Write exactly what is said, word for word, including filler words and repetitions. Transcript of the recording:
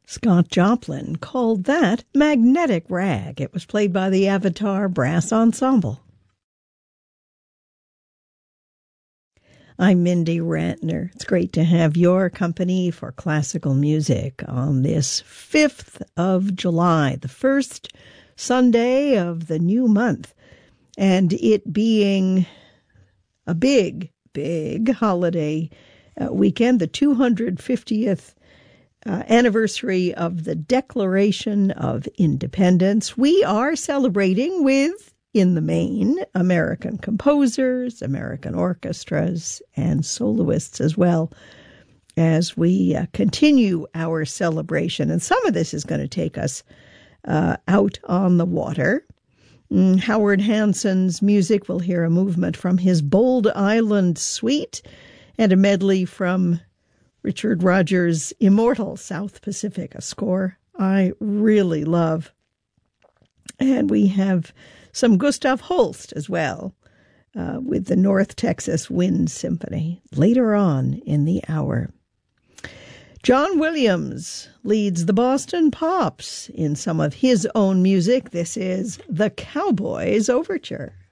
Scott Joplin called that Magnetic Rag. It was played by the Avatar Brass Ensemble. I'm Mindy Rantner. It's great to have your company for classical music on this fifth of July, the first Sunday of the new month, and it being a big, big holiday uh, weekend, the two hundred fiftieth uh, anniversary of the Declaration of Independence. We are celebrating with, in the main, American composers, American orchestras, and soloists as well, as we uh, continue our celebration. And some of this is going to take us uh, out on the water. Mm, Howard Hanson's music, we'll hear a movement from his Bold Island Suite and a medley from Richard Rodgers' Immortal South Pacific, a score I really love. And we have some Gustav Holst as well, uh, with the North Texas Wind Symphony later on in the hour. John Williams leads the Boston Pops in some of his own music. This is The Cowboys Overture.